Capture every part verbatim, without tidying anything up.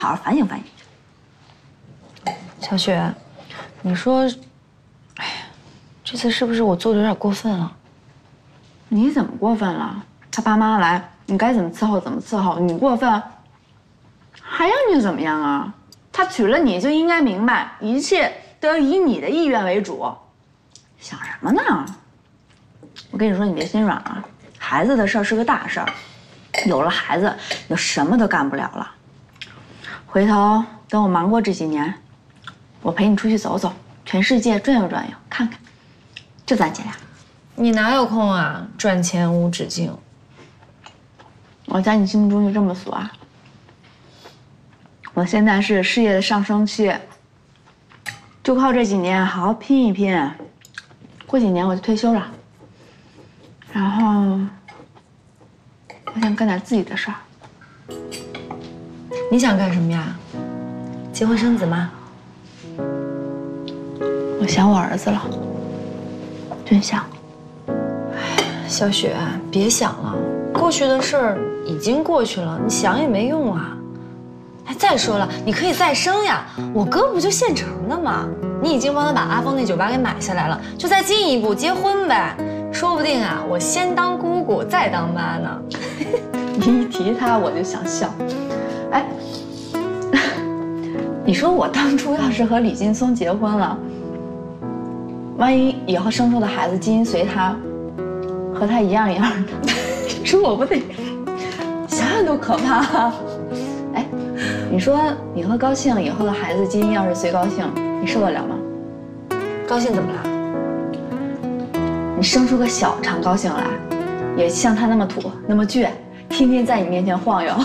好好反省反省。 小雪，你说，哎呀，这次是不是我做的有点过分了？ 你怎么过分了？他爸妈来，你该怎么伺候怎么伺候。你过分，还让你怎么样啊？他娶了你就应该明白，一切都要以你的意愿为主。想什么呢？我跟你说，你别心软啊。孩子的事儿是个大事儿，有了孩子，就什么都干不了了。回头等我忙过这几年，我陪你出去走走，全世界转悠转悠，看看。就咱姐俩。 你哪有空啊？赚钱无止境。 我在你心目中就这么俗啊？我现在是事业的上升期，就靠这几年好好拼一拼，过几年我就退休了。然后，我想干点自己的事儿。 你想干什么呀？结婚生子吗？ 我想我儿子了，真想。 哎，小雪，别想了，过去的事儿已经过去了，你想也没用啊。哎，再说了，你可以再生呀，我哥不就现成的吗？你已经帮他把阿峰那酒吧给买下来了，就再进一步结婚呗。说不定啊，我先当姑姑再当妈呢。 你一提他我就想笑。哎，你说我当初要是和李劲松结婚了，万一以后生出的孩子基因随他，和他一样一样的，你说我不得想想都可怕。哎，你说你和高兴以后的孩子基因要是随高兴，你受得了吗？ 高兴怎么了？ 你生出个小常高兴来，也像他那么土那么倔，天天在你面前晃悠。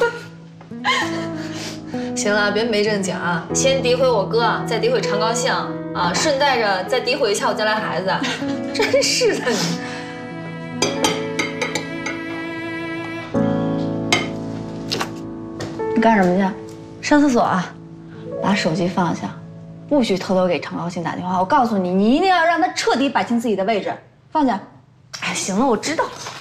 行了，别没正经啊！先诋毁我哥，再诋毁常高兴啊，顺带着再诋毁一下我将来孩子，真是的你！ 你干什么去？上厕所啊！把手机放下，不许偷偷给常高兴打电话。我告诉你，你一定要让他彻底摆清自己的位置。放下。 哎，行了，我知道了。